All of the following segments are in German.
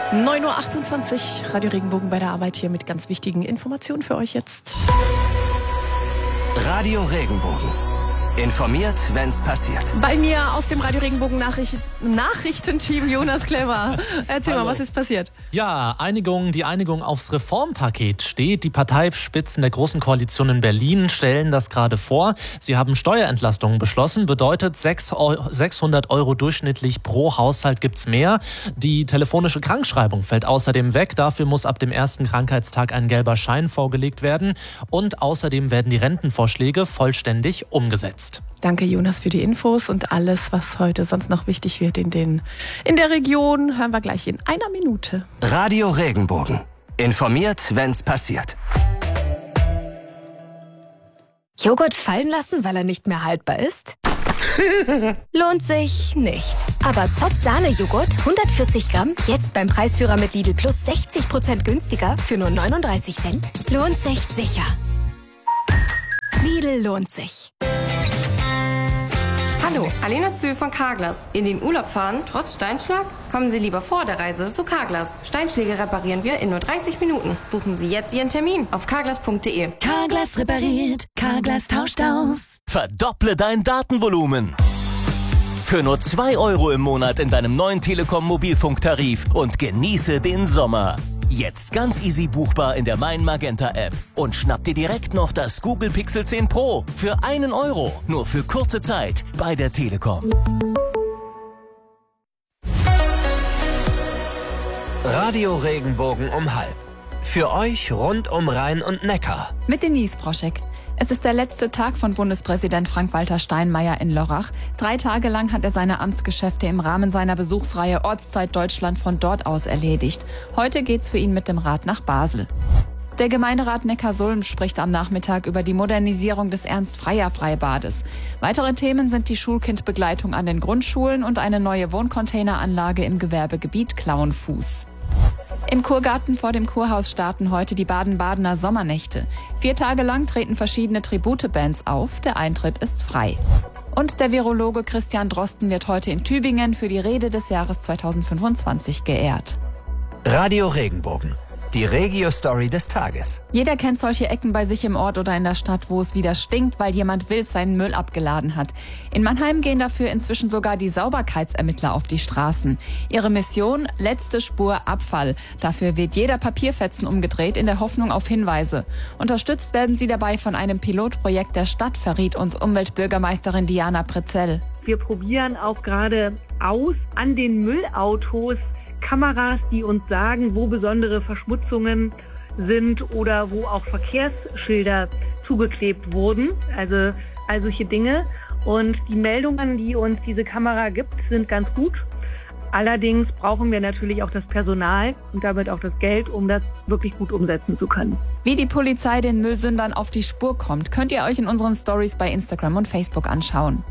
9.28 Uhr, Radio Regenbogen bei der Arbeit hier mit ganz wichtigen Informationen für euch jetzt. Radio Regenbogen. Informiert, wenn's passiert. Bei mir aus dem Radio Regenbogen Nachrichtenteam Jonas Clever. Erzähl mal, was ist passiert? Ja, die Einigung aufs Reformpaket steht. Die Parteispitzen der Großen Koalition in Berlin stellen das gerade vor. Sie haben Steuerentlastungen beschlossen, bedeutet 600 Euro durchschnittlich pro Haushalt gibt's mehr. Die telefonische Krankschreibung fällt außerdem weg. Dafür muss ab dem ersten Krankheitstag ein gelber Schein vorgelegt werden. Und außerdem werden die Rentenvorschläge vollständig umgesetzt. Danke, Jonas, für die Infos und alles, was heute sonst noch wichtig wird in der Region, hören wir gleich in einer Minute. Radio Regenbogen. Informiert, wenn's passiert. Joghurt fallen lassen, weil er nicht mehr haltbar ist? Lohnt sich nicht. Aber Zott Sahne-Joghurt, 140 Gramm, jetzt beim Preisführer mit Lidl Plus 60% günstiger für nur 39 Cent. Lohnt sich sicher. Lidl lohnt sich. Hallo, Alena Zühl von Carglass. In den Urlaub fahren, trotz Steinschlag? Kommen Sie lieber vor der Reise zu Carglass. Steinschläge reparieren wir in nur 30 Minuten. Buchen Sie jetzt Ihren Termin auf carglass.de. Carglass repariert, Carglass tauscht aus. Verdopple dein Datenvolumen. Für nur 2 Euro im Monat in deinem neuen Telekom-Mobilfunktarif und genieße den Sommer. Jetzt ganz easy buchbar in der Mein Magenta App. Und schnapp dir direkt noch das Google Pixel 10 Pro für 1 Euro. Nur für kurze Zeit bei der Telekom. Radio Regenbogen um 12:30. Für euch rund um Rhein und Neckar. Mit Denise Proschek. Es ist der letzte Tag von Bundespräsident Frank-Walter Steinmeier in Lörrach. 3 Tage lang hat er seine Amtsgeschäfte im Rahmen seiner Besuchsreihe Ortszeit Deutschland von dort aus erledigt. Heute geht's für ihn mit dem Rad nach Basel. Der Gemeinderat Neckarsulm spricht am Nachmittag über die Modernisierung des Ernst-Freier-Freibades. Weitere Themen sind die Schulkindbegleitung an den Grundschulen und eine neue Wohncontaineranlage im Gewerbegebiet Klauenfuß. Im Kurgarten vor dem Kurhaus starten heute die Baden-Badener Sommernächte. 4 Tage lang treten verschiedene Tributebands auf. Der Eintritt ist frei. Und der Virologe Christian Drosten wird heute in Tübingen für die Rede des Jahres 2025 geehrt. Radio Regenbogen. Die Regio-Story des Tages. Jeder kennt solche Ecken bei sich im Ort oder in der Stadt, wo es wieder stinkt, weil jemand wild seinen Müll abgeladen hat. In Mannheim gehen dafür inzwischen sogar die Sauberkeitsermittler auf die Straßen. Ihre Mission: letzte Spur Abfall. Dafür wird jeder Papierfetzen umgedreht in der Hoffnung auf Hinweise. Unterstützt werden sie dabei von einem Pilotprojekt der Stadt, verriet uns Umweltbürgermeisterin Diana Prezell. Wir probieren auch gerade aus an den Müllautos Kameras, die uns sagen, wo besondere Verschmutzungen sind oder wo auch Verkehrsschilder zugeklebt wurden, also all solche Dinge. Und die Meldungen, die uns diese Kamera gibt, sind ganz gut. Allerdings brauchen wir natürlich auch das Personal und damit auch das Geld, um das wirklich gut umsetzen zu können. Wie die Polizei den Müllsündern auf die Spur kommt, könnt ihr euch in unseren Stories bei Instagram und Facebook anschauen.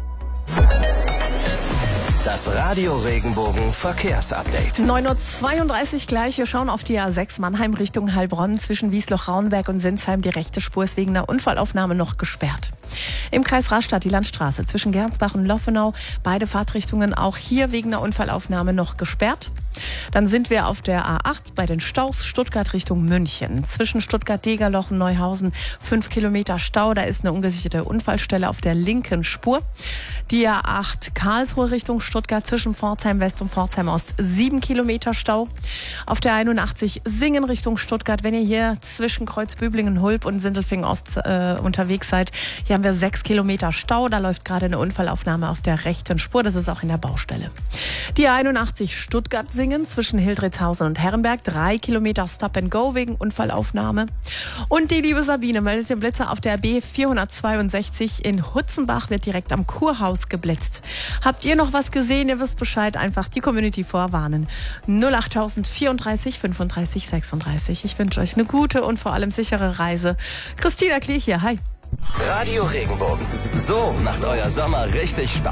Das Radio Regenbogen Verkehrsupdate. 9.32 Uhr gleich. Wir schauen auf die A6 Mannheim Richtung Heilbronn. Zwischen Wiesloch-Raunberg und Sinsheim. Die rechte Spur ist wegen einer Unfallaufnahme noch gesperrt. Im Kreis Rastatt die Landstraße zwischen Gernsbach und Loffenau. Beide Fahrtrichtungen auch hier wegen einer Unfallaufnahme noch gesperrt. Dann sind wir auf der A8 bei den Staus Stuttgart Richtung München. Zwischen Stuttgart-Degerloch und Neuhausen 5 Kilometer Stau. Da ist eine ungesicherte Unfallstelle auf der linken Spur. Die A8 Karlsruhe Richtung Stuttgart zwischen Pforzheim West und Pforzheim Ost 7 Kilometer Stau. Auf der 81 Singen Richtung Stuttgart. Wenn ihr hier zwischen Kreuzbüblingen, Hulb und Sindelfingen Ost unterwegs seid, hier haben wir 6 Kilometer Stau. Da läuft gerade eine Unfallaufnahme auf der rechten Spur. Das ist auch in der Baustelle. Die 81 Stuttgart-Singen zwischen Hildritzhausen und Herrenberg. 3 Kilometer Stop and Go wegen Unfallaufnahme. Und die liebe Sabine meldet den Blitzer auf der B 462 in Hutzenbach. Wird direkt am Kurhaus geblitzt. Habt ihr noch was gesehen? Ihr wisst Bescheid. Einfach die Community vorwarnen. 08000 34 35 36. Ich wünsche euch eine gute und vor allem sichere Reise. Christina Klee hier. Hi. Radio Regenbogen. So macht euer Sommer richtig Spaß.